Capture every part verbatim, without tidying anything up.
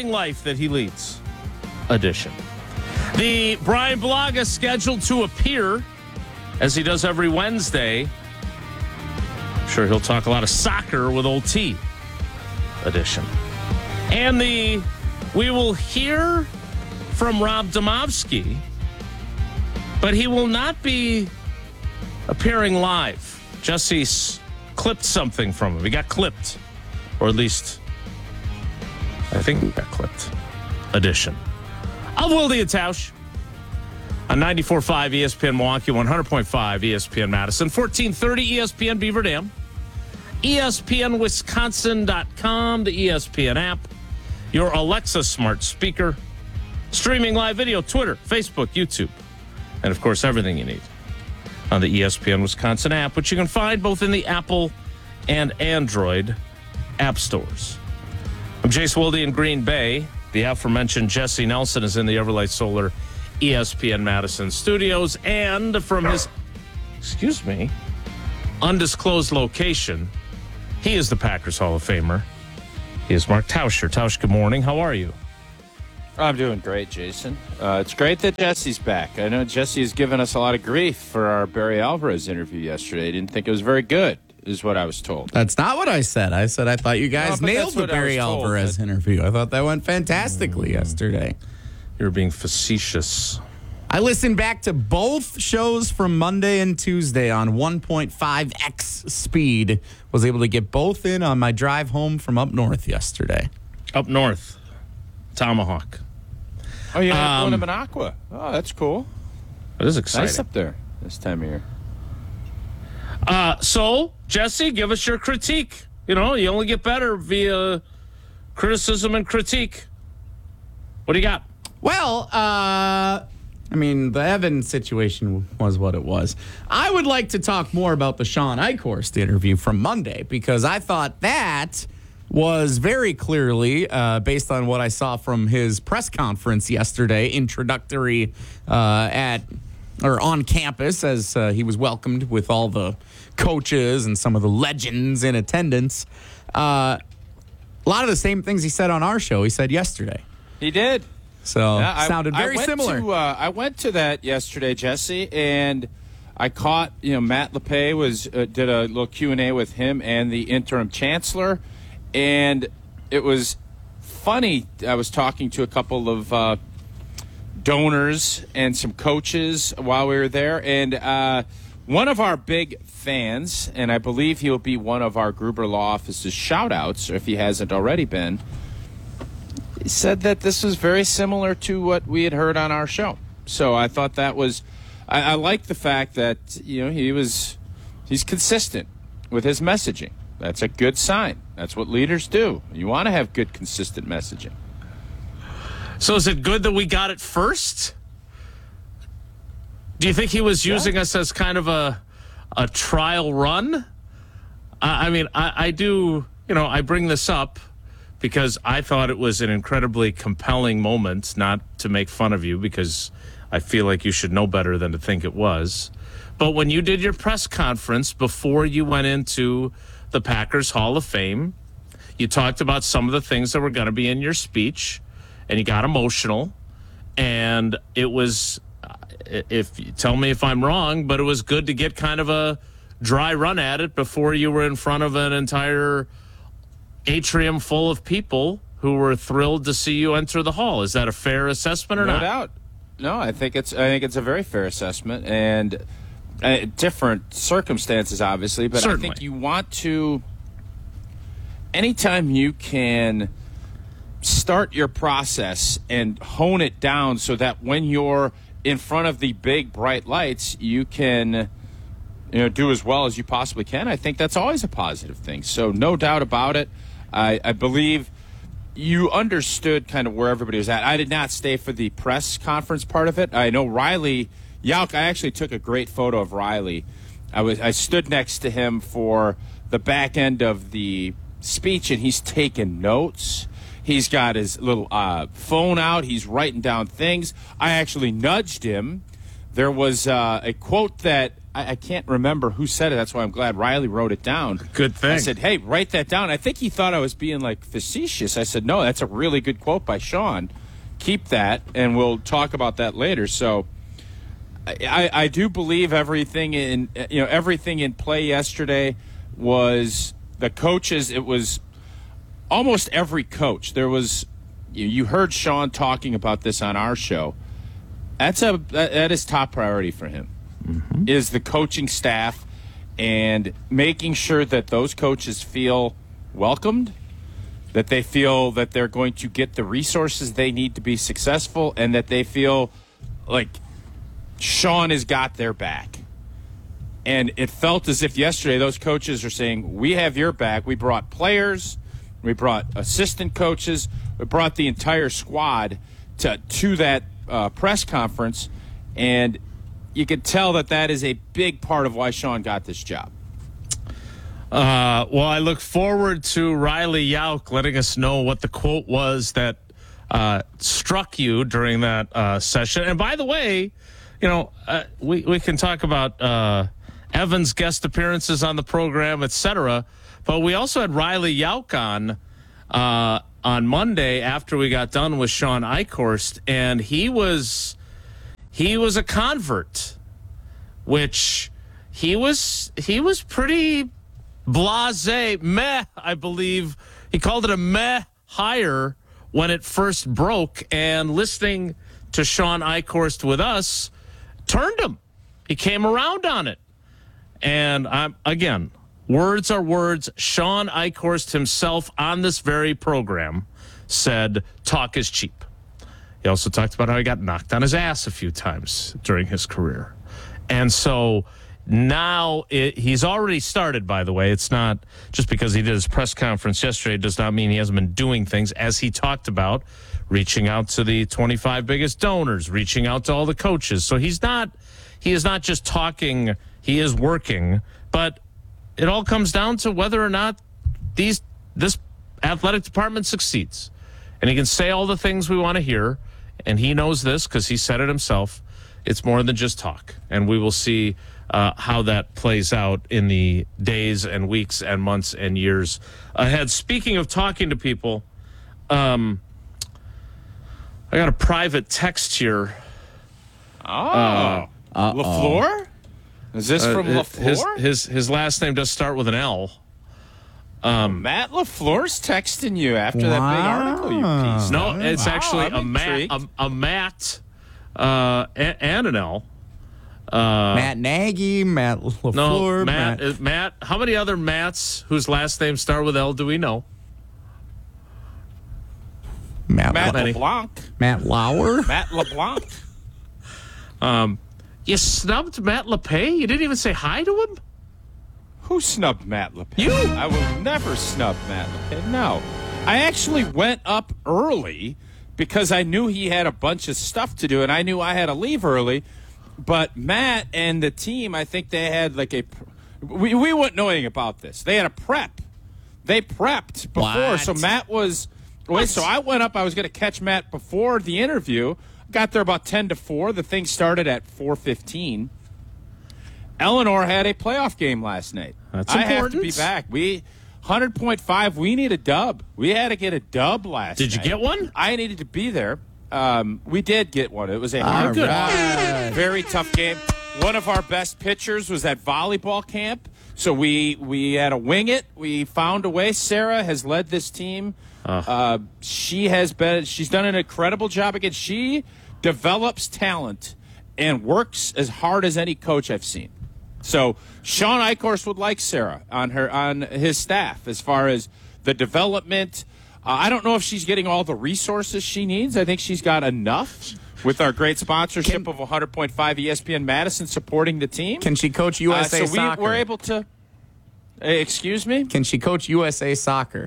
exciting life that he leads edition. The Brian Bulaga scheduled to appear, as he does every Wednesday. I'm sure he'll talk a lot of soccer with Old T edition. And the we will hear from Rob Demovsky, but he will not be appearing live. Jesse's clipped something from him. He got clipped, or at least I think he got clipped. Edition of Wilde and Tausch on ninety-four point five E S P N Milwaukee, one hundred point five E S P N Madison, fourteen thirty E S P N Beaver Dam, E S P N Wisconsin dot com, the E S P N app, your Alexa smart speaker, streaming live video, Twitter, Facebook, YouTube, and of course everything you need on the E S P N Wisconsin app, which you can find both in the Apple and Android app stores. I'm Jace Wilde in Green Bay. The aforementioned Jesse Nelson is in the Everlight Solar E S P N Madison studios, and from his, excuse me, undisclosed location, he is the Packers Hall of Famer. He is Mark Tauscher. Tausch, good morning. How are you? I'm doing great, Jason. Uh, it's great that Jesse's back. I know Jesse has given us a lot of grief for our Barry Alvarez interview yesterday. I didn't think it was very good, is what I was told. That's not what I said. I said I thought you guys No, nailed the Barry Alvarez told, interview. I thought that went fantastically mm. yesterday. You're being facetious. I listened back to both shows from Monday and Tuesday on one point five x speed. Was able to get both in on my drive home from up north yesterday. Up north. Tomahawk. Oh, you had um, one of an Aqua. Oh, that's cool. It is exciting. Nice up there this time of year. Uh, so, Jesse, give us your critique. You know, you only get better via criticism and critique. What do you got? Well, uh, I mean, the Evan situation was what it was. I would like to talk more about the Sean Eichhorst interview from Monday, because I thought that was very clearly, uh, based on what I saw from his press conference yesterday, introductory uh, at or on campus, as uh, he was welcomed with all the coaches and some of the legends in attendance. Uh, a lot of the same things he said on our show, he said yesterday. He did. So, yeah, I, sounded very I went similar. To, uh, I went to that yesterday, Jesse, and I caught, you know, Matt LePay was uh, did a little Q and A with him and the interim chancellor. And it was funny. I was talking to a couple of uh, donors and some coaches while we were there. And uh, one of our big fans, and I believe he'll be one of our Gruber Law Office's shout-outs, if he hasn't already been, he said that this was very similar to what we had heard on our show. So I thought that was – I, I like the fact that, you know, he was – he's consistent with his messaging. That's a good sign. That's what leaders do. You want to have good, consistent messaging. So is it good that we got it first? Do you think he was using yeah. us as kind of a a trial run? I, I mean, I, I do, you know, I bring this up because I thought it was an incredibly compelling moment, not to make fun of you, because I feel like you should know better than to think it was. But when you did your press conference before you went into the Packers Hall of Fame, you talked about some of the things that were going to be in your speech, and you got emotional, and it was, if tell me if I'm wrong, but it was good to get kind of a dry run at it before you were in front of an entire atrium full of people who were thrilled to see you enter the hall. Is that a fair assessment or no not? No doubt. No, I think it's I think it's a very fair assessment, and Uh, different circumstances, obviously, but Certainly. I think you want to, anytime you can start your process and hone it down so that when you're in front of the big, bright lights, you can, you know, do as well as you possibly can. I think that's always a positive thing. So no doubt about it. I, I believe you understood kind of where everybody was at. I did not stay for the press conference part of it. I know Riley Yauk, I actually took a great photo of Riley. I was I stood next to him for the back end of the speech, and he's taking notes. He's got his little uh, phone out. He's writing down things. I actually nudged him. There was uh, a quote that I, I can't remember who said it. That's why I'm glad Riley wrote it down. Good thing. I said, hey, write that down. I think he thought I was being, like, facetious. I said, no, that's a really good quote by Sean. Keep that, and we'll talk about that later. So I, I, I do believe everything in, you know, everything in play yesterday was the coaches. It was almost every coach. There was, you, you heard Sean talking about this on our show. That's a that, that is top priority for him. Mm-hmm. Is the coaching staff and making sure that those coaches feel welcomed, that they feel that they're going to get the resources they need to be successful, and that they feel like Sean has got their back. And it felt as if yesterday those coaches are saying, we have your back. We brought players, we brought assistant coaches, we brought the entire squad to, to that uh, press conference, and you could tell that that is a big part of why Sean got this job. Uh, well, I look forward to Riley Yauk letting us know what the quote was that uh, struck you during that uh, session. And by the way, you know, uh, we, we can talk about uh, Evan's guest appearances on the program, et cetera, but we also had Riley Yauk on uh, on Monday after we got done with Sean Eichhorst, and he was he was a convert, which he was he was pretty blasé, meh, I believe. He called it a meh hire when it first broke, and listening to Sean Eichhorst with us turned him. He came around on it. And I'm again, words are words. Sean Eichhorst himself on this very program said talk is cheap. He also talked about how he got knocked on his ass a few times during his career. And so now it, he's already started, by the way. It's not just because he did his press conference yesterday does not mean he hasn't been doing things, as he talked about, reaching out to the twenty-five biggest donors, reaching out to all the coaches. So he's not, he is not just talking, he is working. But it all comes down to whether or not these this athletic department succeeds. And he can say all the things we want to hear, and he knows this because he said it himself. It's more than just talk, and we will see uh, how that plays out in the days and weeks and months and years ahead. Speaking of talking to people, um, I got a private text here. Oh, uh, LaFleur? Is this uh, from LaFleur? His, his his last name does start with an L. Um, Matt LaFleur's texting you after wow. that big article you pieced. No, it's wow, actually I'm a Matt, a, a Matt, uh, and, and an L. Uh, Matt Nagy, Matt LaFleur. No, Matt, Matt. Matt. How many other Matts whose last names start with L do we know? Matt, Matt La- LeBlanc. Matt Lauer. Matt LeBlanc. Um, you snubbed Matt LePay? You didn't even say hi to him? Who snubbed Matt LePay? You? I will never snub Matt LePay. No. I actually went up early because I knew he had a bunch of stuff to do, and I knew I had to leave early. But Matt and the team, I think they had like a we, – we wouldn't know anything about this. They had a prep. They prepped before. What? So Matt was – wait, so I went up. I was going to catch Matt before the interview. Got there about ten to four. The thing started at four fifteen. Eleanor had a playoff game last night. That's I important. have to be back. We one hundred point five, we need a dub. We had to get a dub last Did night. you get one? I needed to be there. Um, we did get one. It was a hard, right. hard, very tough game. One of our best pitchers was at volleyball camp, so we we had to wing it. We found a way. Sarah has led this team. Uh, uh, she has been. She's done an incredible job again. She develops talent and works as hard as any coach I've seen. So Sean Eichhorst would like Sarah on her on his staff as far as the development. Uh, I don't know if she's getting all the resources she needs. I think she's got enough with our great sponsorship can, of one hundred point five E S P N Madison supporting the team. Can she coach U S A uh, so Soccer? We, we're able to. Uh, excuse me? Can she coach U S A Soccer?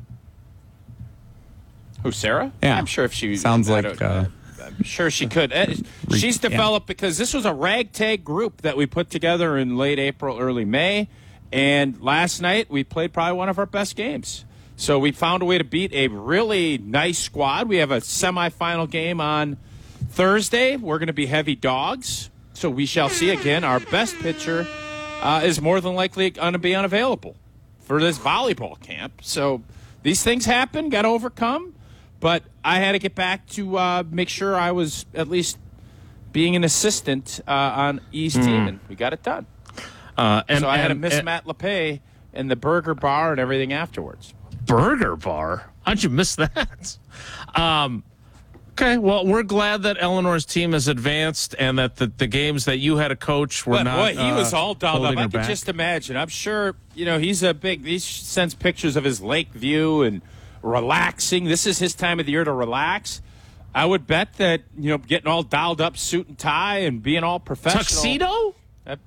Who, Sarah? Yeah. I'm sure if she. Sounds I like. Uh, I'm sure she could. She's developed yeah. because this was a ragtag group that we put together in late April, early May. And last night we played probably one of our best games. So we found a way to beat a really nice squad. We have a semifinal game on Thursday. We're going to be heavy dogs. So we shall see again. Our best pitcher uh, is more than likely going to be unavailable for this volleyball camp. So these things happen, got to overcome. But I had to get back to uh, make sure I was at least being an assistant uh, on E's mm. team, and we got it done. Uh, and, so I had to and, miss and, Matt LePay and the burger bar and everything afterwards. Burger bar? How'd you miss that? Um, okay, well, we're glad that Eleanor's team has advanced and that the, the games that you had to coach were but, not. Boy, he uh, was all dolled up. I can back. just imagine. I'm sure, you know, he's a big. He sends pictures of his lake view and relaxing. This is his time of the year to relax. I would bet that, you know, getting all dialed up, suit and tie, and being all professional. Tuxedo?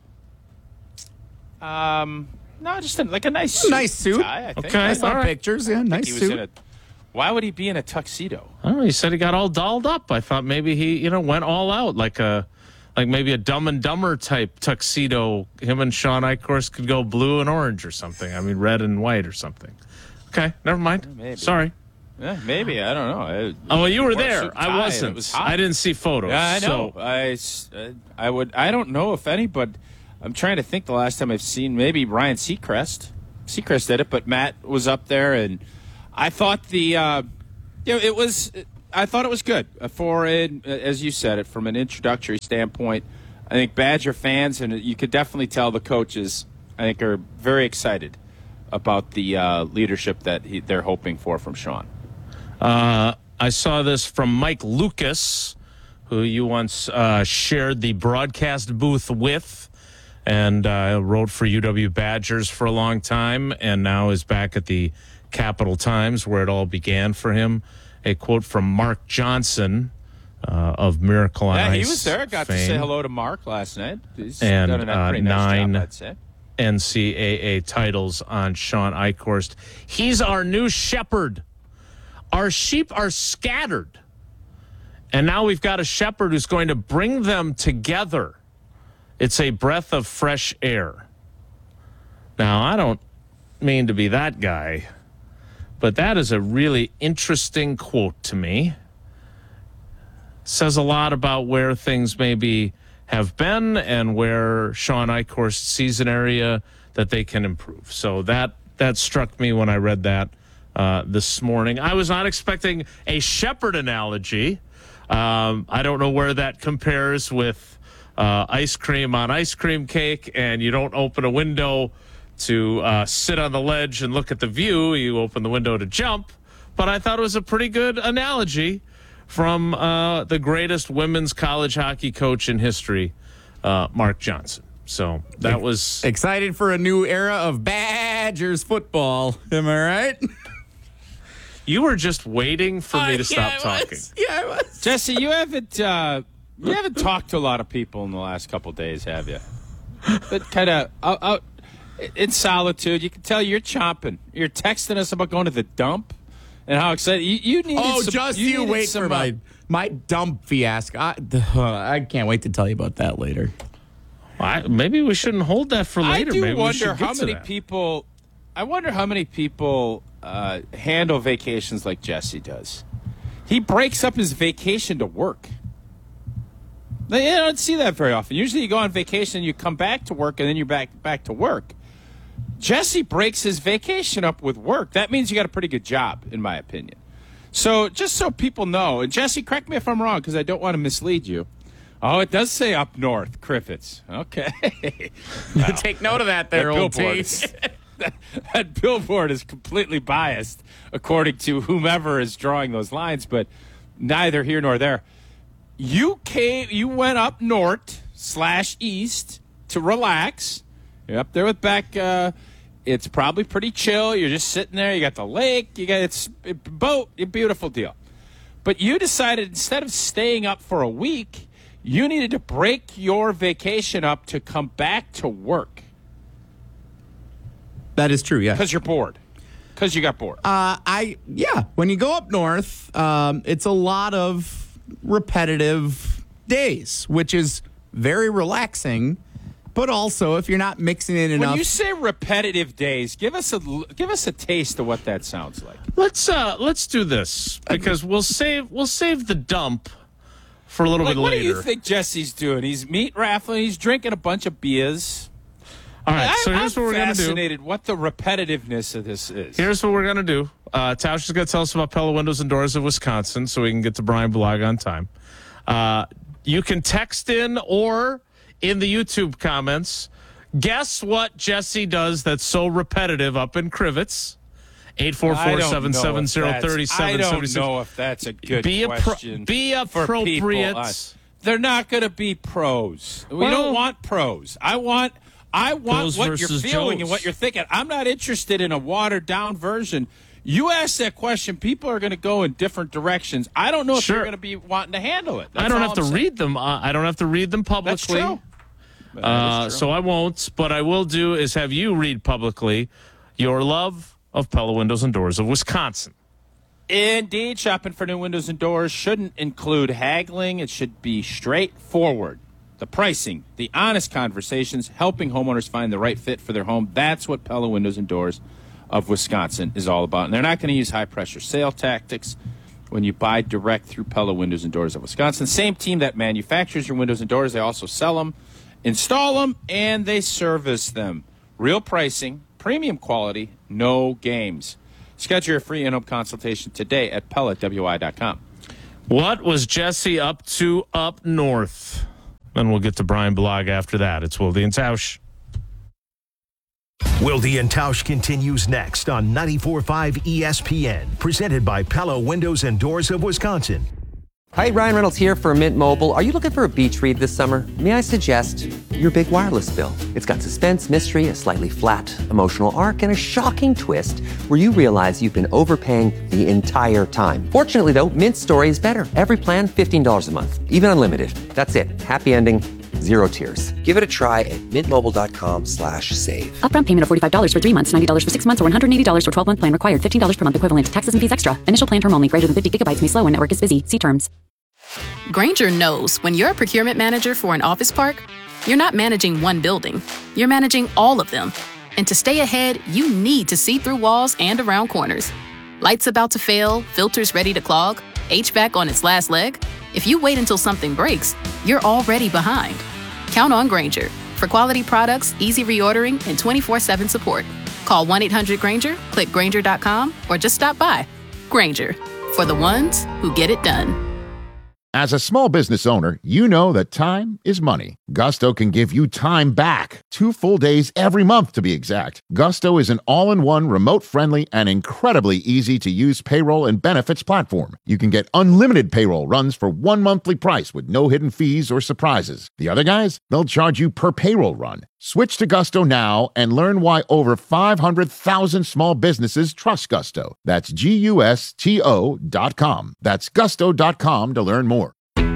Uh, um, no, just a, like a nice suit. Nice suit. Tie, I think. Okay, I saw right. pictures. Yeah, nice he was suit. in a, why would he be in a tuxedo? I don't know. He said he got all dolled up. I thought maybe he, you know, went all out like a, like maybe a Dumb and Dumber type tuxedo. Him and Sean Eichhorst could go blue and orange or something. I mean, red and white or something. Okay, never mind. Maybe. Sorry. Yeah, maybe. I don't know. I, Oh, well, you were wore a suit there. and I tie, wasn't. and it was hot. I didn't see photos. Yeah, I know. So. I, s- uh, I would. I don't know if any, but I'm trying to think. The last time I've seen maybe Ryan Seacrest. Seacrest did it, but Matt was up there, and I thought the, uh, you know, it was. I thought it was good for it, as you said it, from an introductory standpoint. I think Badger fans, and you could definitely tell the coaches, I think, are very excited about the uh, leadership that he, they're hoping for from Sean. Uh, I saw this from Mike Lucas, who you once uh, shared the broadcast booth with and uh, wrote for U W Badgers for a long time and now is back at the Capital Times where it all began for him. A quote from Mark Johnson uh, of Miracle on Yeah, Ice he was there. Got fame. to say hello to Mark last night. He's And, done a uh, pretty nice nine job, I'd say. N C A A titles on Sean Eichhorst. He's our new shepherd. Our sheep are scattered. And now we've got a shepherd who's going to bring them together. It's a breath of fresh air. Now, I don't mean to be that guy, but that is a really interesting quote to me. Says a lot about where things maybe have been and where Sean Eichhorst sees an area that they can improve. So that that struck me when I read that uh, this morning. I was not expecting a shepherd analogy. Um, I don't know where that compares with uh, ice cream on ice cream cake, and you don't open a window to uh, sit on the ledge and look at the view. You open the window to jump. But I thought it was a pretty good analogy from uh, the greatest women's college hockey coach in history, uh, Mark Johnson. So that was excited for a new era of Badgers football. Am I right? You were just waiting for me to Uh, stop yeah, I talking. was. Yeah, I was. Jesse, you haven't uh, you haven't talked to a lot of people in the last couple of days, have you? But kind of out, out in solitude, you can tell you're chomping. You're texting us about going to the dump and how excited you, you needed. Oh, some, just you you needed wait some, for my uh, my dump fiasco. I, uh, I can't wait to tell you about that later. I, maybe we shouldn't hold that for later. I do maybe we wonder should how get to many that. people. I wonder how many people uh, handle vacations like Jesse does. He breaks up his vacation to work. Now, you don't see that very often. Usually, you go on vacation, you come back to work, and then you're back back to work. Jesse breaks his vacation up with work. That means you got a pretty good job, in my opinion. So, just so people know, and Jesse, correct me if I'm wrong, because I don't want to mislead you. Oh, it does say up north, Griffiths. Okay. Wow. Take note of that there, That old billboard T. is- that, that billboard is completely biased, according to whomever is drawing those lines, but neither here nor there. You came, you went up north slash east to relax. You're up there with Becca. It's probably pretty chill. You're just sitting there. You got the lake. You got it's a boat. A beautiful deal. But you decided instead of staying up for a week, you needed to break your vacation up to come back to work. That is true, yeah. Because you're bored. Because you got bored. Uh, I yeah. When you go up north, um, it's a lot of repetitive days, which is very relaxing. But also, if you're not mixing in enough, When you say repetitive days, give us a give us a taste of what that sounds like. Let's uh let's do this because we'll save we'll save the dump for a little Like, bit what later. do you think Jesse's doing? He's meat raffling. He's drinking a bunch of beers. All right, I, so here's I'm what we're going to do. fascinated what the repetitiveness of this is. Here's what we're going to do. Uh, Tausch is going to tell us about Pella Windows and Doors of Wisconsin so we can get to Brian Bulaga on time. Uh, you can text in or in the YouTube comments. Guess what Jesse does that's so repetitive up in Crivets? eight four four, seven seven zero, three seven seven six. I don't know if that's a good be question. Appro- be appropriate. For people. Uh, they're not going to be pros. We Well, don't want pros. I want I want Joes what you're versus feeling Joes. and what you're thinking. I'm not interested in a watered-down version. You ask that question, people are going to go in different directions. I don't know if Sure. you're going to be wanting to handle it. That's I don't all have to I'm saying. read them. Uh, I don't have to read them That's publicly. true. That Uh, is true. so I won't. But I will do is have you read publicly your love of Pella Windows and Doors of Wisconsin. Indeed, shopping for new windows and doors shouldn't include haggling. It should be straightforward. The pricing, the honest conversations, helping homeowners find the right fit for their home. That's what Pella Windows and Doors of Wisconsin is all about. And they're not going to use high-pressure sale tactics when you buy direct through Pella Windows and Doors of Wisconsin. Same team that manufactures your windows and doors. They also sell them, install them, and they service them. Real pricing, premium quality, no games. Schedule your free in-home consultation today at Pella W I dot com. What was Jesse up to up north? Then we'll get to Brian Bulaga after that. It's Wilde and Tausch. Wilde and Tausch continues next on ninety-four point five E S P N, presented by Pella Windows and Doors of Wisconsin. Hi, Ryan Reynolds here for Mint Mobile. Are you looking for a beach read this summer? May I suggest your big wireless bill? It's got suspense, mystery, a slightly flat emotional arc, and a shocking twist where you realize you've been overpaying the entire time. Fortunately, though, Mint's story is better. Every plan, fifteen dollars a month, even unlimited. That's it. Happy ending, zero tears. Give it a try at mintmobile.com slash save. Upfront payment of forty-five dollars for three months, ninety dollars for six months, or one hundred eighty dollars for twelve-month plan required. fifteen dollars per month equivalent. Taxes and fees extra. Initial plan term only. Greater than fifty gigabytes may slow when network is busy. See terms. Grainger knows when you're a procurement manager for an office park, you're not managing one building. You're managing all of them. And to stay ahead, you need to see through walls and around corners. Lights about to fail, filters ready to clog, H V A C on its last leg. If you wait until something breaks, you're already behind. Count on Grainger for quality products, easy reordering, and twenty-four seven support. Call one eight hundred Grainger, click Grainger dot com, or just stop by. Grainger, for the ones who get it done. As a small business owner, you know that time is money. Gusto can give you time back. Two full days every month, to be exact. Gusto is an all-in-one, remote-friendly, and incredibly easy-to-use payroll and benefits platform. You can get unlimited payroll runs for one monthly price with no hidden fees or surprises. The other guys, they'll charge you per payroll run. Switch to Gusto now and learn why over five hundred thousand small businesses trust Gusto. That's G U S T O dot com. That's gusto dot com to learn more.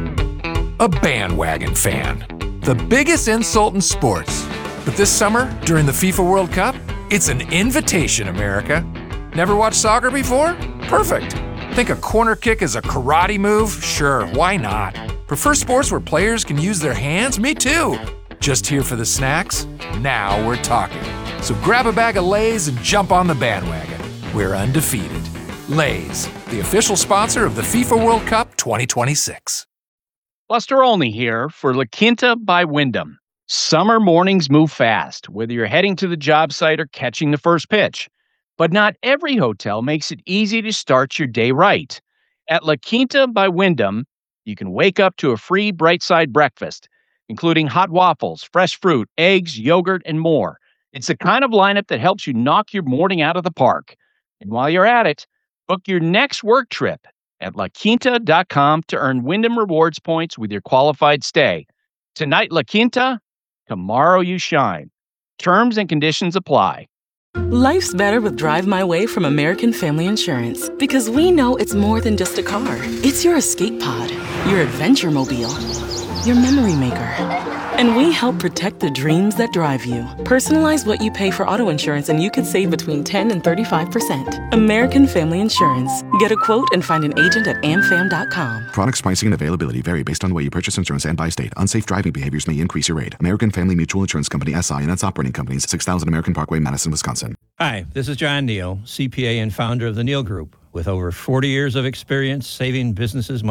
A bandwagon fan. The biggest insult in sports. But this summer, during the FIFA World Cup, it's an invitation, America. Never watched soccer before? Perfect. Think a corner kick is a karate move? Sure, why not? Prefer sports where players can use their hands? Me too. Just here for the snacks? Now we're talking. So grab a bag of Lay's and jump on the bandwagon. We're undefeated. Lay's, the official sponsor of the FIFA World Cup twenty twenty-six. Buster Olney here for La Quinta by Wyndham. Summer mornings move fast, whether you're heading to the job site or catching the first pitch. But not every hotel makes it easy to start your day right. At La Quinta by Wyndham, you can wake up to a free Bright Side breakfast, including hot waffles, fresh fruit, eggs, yogurt, and more. It's the kind of lineup that helps you knock your morning out of the park. And while you're at it, book your next work trip at la quinta dot com to earn Wyndham Rewards points with your qualified stay. Tonight, La Quinta, tomorrow you shine. Terms and conditions apply. Life's better with Drive My Way from American Family Insurance, because we know it's more than just a car. It's your escape pod, your adventure mobile, your memory maker. And we help protect the dreams that drive you. Personalize what you pay for auto insurance and you could save between ten and thirty-five percent. American Family Insurance. Get a quote and find an agent at am fam dot com. Products, pricing, and availability vary based on the way you purchase insurance and by state. Unsafe driving behaviors may increase your rate. American Family Mutual Insurance Company, S I and its operating companies, six thousand American Parkway, Madison, Wisconsin. Hi, this is John Neal, C P A and founder of the Neal Group, with over forty years of experience saving businesses money.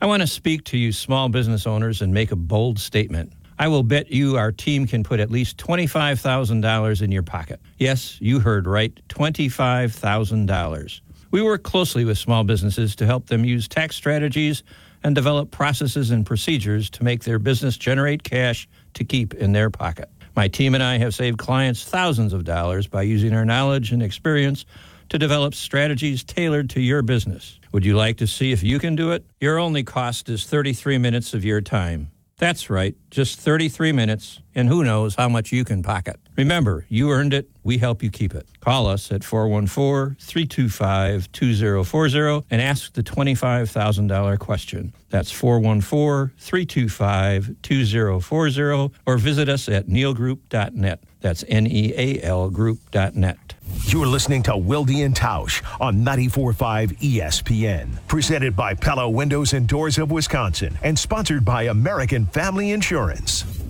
I want to speak to you small business owners and make a bold statement. I will bet you our team can put at least twenty-five thousand dollars in your pocket. Yes, you heard right, twenty-five thousand dollars. We work closely with small businesses to help them use tax strategies and develop processes and procedures to make their business generate cash to keep in their pocket. My team and I have saved clients thousands of dollars by using our knowledge and experience to develop strategies tailored to your business. Would you like to see if you can do it? Your only cost is thirty-three minutes of your time. That's right, just thirty-three minutes, and who knows how much you can pocket. Remember, you earned it, we help you keep it. Call us at four one four, three two five, two zero four zero and ask the twenty-five thousand dollars question. That's four one four, three two five, two zero four zero, or visit us at neal group dot net. That's N E A L group dot net. You're listening to Wilde and Tausch on ninety-four point five E S P N. Presented by Pella Windows and Doors of Wisconsin and sponsored by American Family Insurance.